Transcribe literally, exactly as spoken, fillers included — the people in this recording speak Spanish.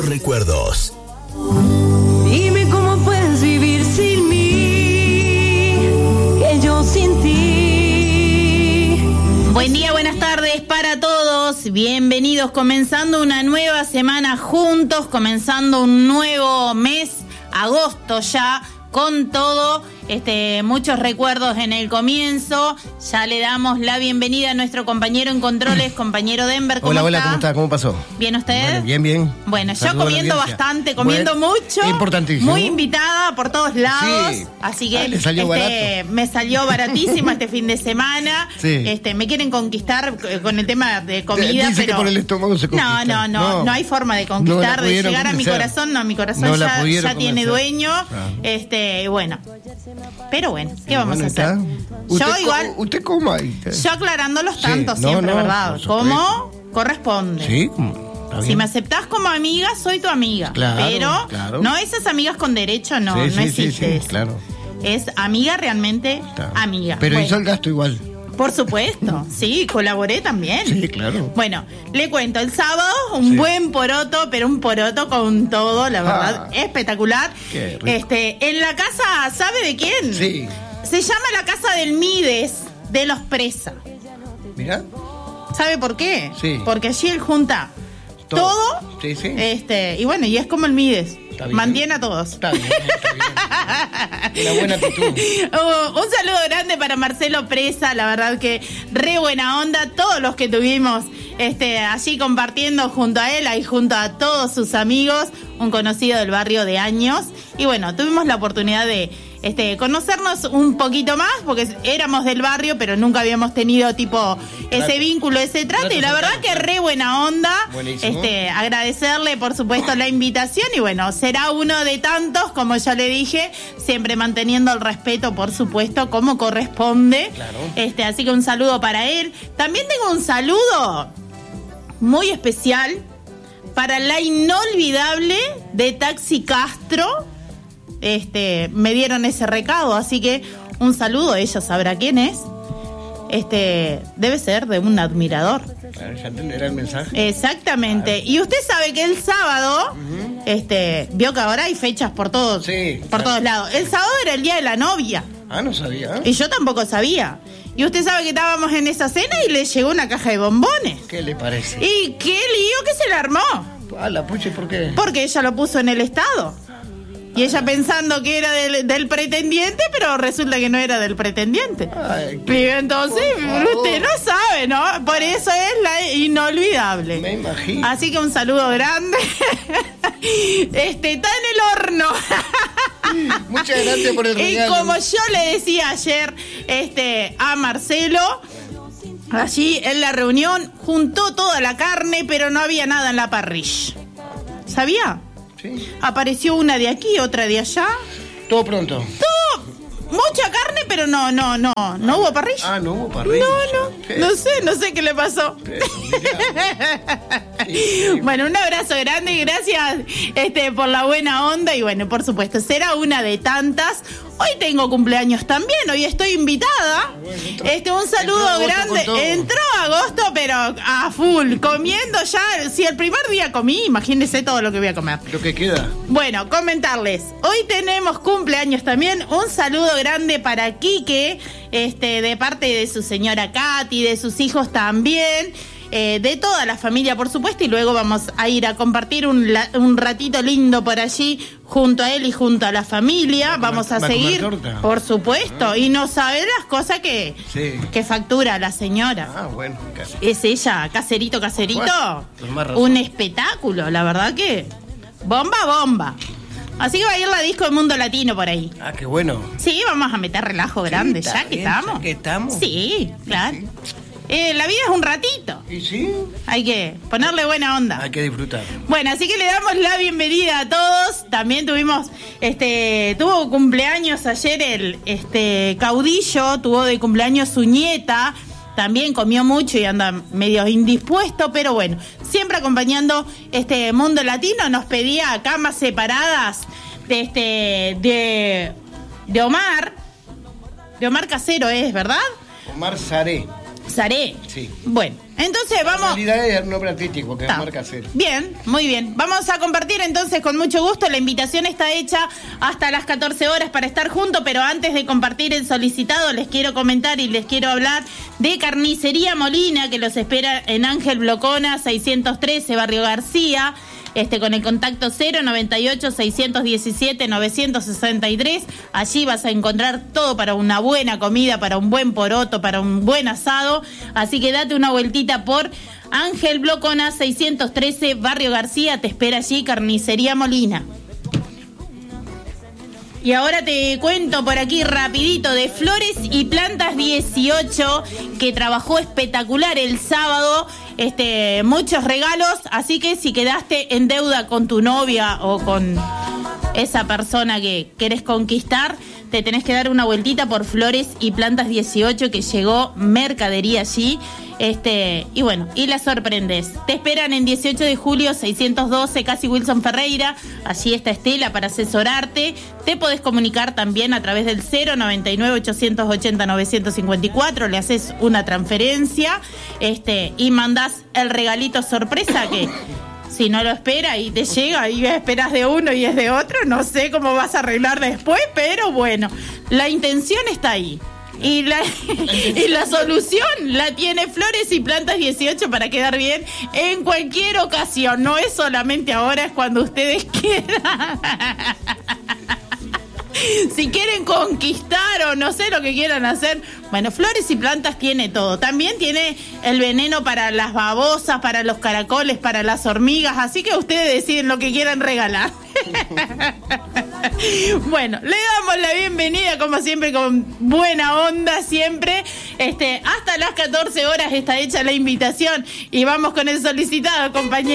Recuerdos. Dime cómo puedes vivir sin mí, que yo sin ti. Buen día, buenas tardes para todos. Bienvenidos, comenzando una nueva semana juntos, comenzando un nuevo mes, agosto ya, con todo. Este, muchos recuerdos en el comienzo. Ya le damos la bienvenida a nuestro compañero en controles, compañero Denver. ¿Cómo hola, hola, está? ¿cómo está? ¿Cómo pasó? ¿Bien usted? Bueno, bien, bien. Bueno, yo Saludo comiendo bastante, comiendo bueno, mucho. Importantísimo. Muy invitada por todos lados. Sí. Así que ah, le salió este, barato. me salió baratísimo este fin de semana. Sí. Este, me quieren conquistar con el tema de comida, Dice pero que por el estómago se conquista. no, no, no, no, no hay forma de conquistar, no de llegar a mi convencer. corazón. No, mi corazón No ya, ya tiene convencer. dueño. Ah. Este, bueno. Pero bueno, ¿qué vamos Bueno, a hacer? está. Usted Yo co- igual, ¿Usted cómo ahí? yo aclarando los Sí, tantos no, siempre, no, ¿verdad? por supuesto. Como corresponde. Sí, está bien. Si me aceptás como amiga, soy tu amiga. Claro, pero claro. no esas amigas con derecho, no, Sí, no sí, existe sí, sí, eso. claro. Es amiga realmente, Está. amiga. Pero Bueno, hizo el gasto igual. por supuesto, sí, colaboré también. Sí, claro. Bueno, le cuento, el sábado un Sí. buen poroto, pero un poroto con todo, la verdad, Ah. espectacular. Qué rico. Este, en la casa, ¿sabe de quién? Sí. Se llama la casa del Mides, de los Presa. Mirá. ¿Sabe por qué? Sí. Porque allí él junta todo, Todo. Sí, sí. este, y bueno, y es como el Mides, Está bien. mantiene a todos. Está bien, está bien. Una buena actitud. Uh, un saludo grande para Marcelo Presa, la verdad que re buena onda, todos los que tuvimos este, allí compartiendo junto a él y junto a todos sus amigos, un conocido del barrio de años, y bueno, tuvimos la oportunidad de este, conocernos un poquito más, porque éramos del barrio, pero nunca habíamos tenido tipo ese Trato. vínculo, ese trato, Trato y la verdad cercano, que claro. re buena onda. Buenísimo. Este, agradecerle por supuesto la invitación y bueno, será uno de tantos, como ya le dije, siempre manteniendo el respeto, por supuesto, como corresponde. Claro. Este, así que un saludo para él. También tengo un saludo muy especial para la inolvidable de Taxi Castro. Este, me dieron ese recado, así que un saludo, ella sabrá quién es. Este, debe ser de un admirador. Claro, ya entenderá el mensaje. Exactamente. Y usted sabe que el sábado, uh-huh. este, vio que ahora hay fechas por todos, Sí, por claro. todos lados. El sábado era el día de la novia. Ah, no sabía. Y yo tampoco sabía. Y usted sabe que estábamos en esa cena y le llegó una caja de bombones. ¿Qué le parece? Y qué lío que se le armó. Ah, la puche, ¿por qué? Porque ella lo puso en el estado. Y ella pensando que era del, del pretendiente, pero resulta que no era del pretendiente. Ay, Y entonces, por favor. usted no sabe, ¿no? Por eso es la inolvidable. Me imagino. Así que un saludo grande. Este, está en el horno. Muchas gracias por el Y regalo. como yo le decía ayer este, a Marcelo, allí en la reunión juntó toda la carne, pero no había nada en la parrilla. ¿Sabía? Sí. Apareció una de aquí, otra de allá. Todo pronto. Todo, mucha carne, pero no, no, no, no hubo parrilla. Ah, no hubo parrilla. No, no, Sí. no sé, no sé qué le pasó. Pero, mirá. Sí. Bueno, un abrazo grande y gracias este, por la buena onda y bueno, por supuesto, será una de tantas. Hoy tengo cumpleaños también, hoy estoy invitada. Bueno, entró- Este, un saludo entró agosto grande. con todo. Entró agosto, pero a full, comiendo ya. Si el primer día comí, imagínense todo lo que voy a comer. Lo que queda. Bueno, comentarles, hoy tenemos cumpleaños también, un saludo grande para Quique, este, de parte de su señora Katy, de sus hijos también, eh, de toda la familia por supuesto, y luego vamos a ir a compartir un, la- un ratito lindo por allí, junto a él y junto a la familia, ¿Va a comer- vamos a va a comer seguir, torta? por supuesto, y no saber las cosas que, Sí. que factura la señora. Ah, bueno, casi. Es ella, caserito, caserito, Bueno, con más razón. un espectáculo, la verdad que bomba, bomba. Así que va a ir la disco del mundo latino por ahí. Ah, qué bueno. Sí, vamos a meter relajo grande, Sí, está ya que bien, estamos. ya que estamos. Sí, claro. Sí. Eh, la vida es un ratito, ¿Y sí? hay que ponerle buena onda. Hay que disfrutar. Bueno, así que le damos la bienvenida a todos. También tuvimos, este, tuvo cumpleaños ayer el este caudillo, tuvo de cumpleaños su nieta. También comió mucho y anda medio indispuesto, pero bueno, siempre acompañando este mundo latino. Nos pedía camas separadas de este de, de Omar, de Omar Casero es, ¿verdad? Omar Saré. Saré. Sí. Bueno, entonces La vamos... realidad es el nombre artístico, que es Está. Marca Cero. Bien, muy bien. Vamos a compartir entonces con mucho gusto. La invitación está hecha hasta las catorce horas para estar juntos, pero antes de compartir el solicitado les quiero comentar y les quiero hablar de Carnicería Molina, que los espera en Ángel Blocona seiscientos trece, Barrio García. Este, con el contacto cero noventa y ocho, seiscientos diecisiete, novecientos sesenta y tres. Allí vas a encontrar todo para una buena comida, para un buen poroto, para un buen asado. Así que date una vueltita por Ángel Blocona seiscientos trece, Barrio García. Te espera allí Carnicería Molina. Y ahora te cuento por aquí rapidito de Flores y Plantas dieciocho, que trabajó espectacular el sábado, este, muchos regalos, así que si quedaste en deuda con tu novia o con esa persona que querés conquistar, te tenés que dar una vueltita por Flores y Plantas dieciocho, que llegó mercadería allí. Este, y bueno, y la sorprendes. Te esperan en dieciocho de julio, seiscientos doce, casi Wilson Ferreira. Allí está Estela para asesorarte. Te podés comunicar también a través del cero noventa y nueve, ochocientos ochenta, novecientos cincuenta y cuatro. Le haces una transferencia, este, y mandás el regalito sorpresa que... Si no lo espera y te llega y esperas de uno y es de otro, no sé cómo vas a arreglar después, pero bueno, la intención está ahí. Y la, y la solución la tiene Flores y Plantas dieciocho para quedar bien en cualquier ocasión. No es solamente ahora, es cuando ustedes quieran. Si quieren conquistar o no sé lo que quieran hacer. Bueno, Flores y Plantas tiene todo. También tiene el veneno para las babosas, para los caracoles, para las hormigas. Así que ustedes deciden lo que quieran regalar. Bueno, le damos la bienvenida, como siempre, con buena onda siempre. Este, hasta las catorce horas está hecha la invitación. Y vamos con el solicitado, compañero.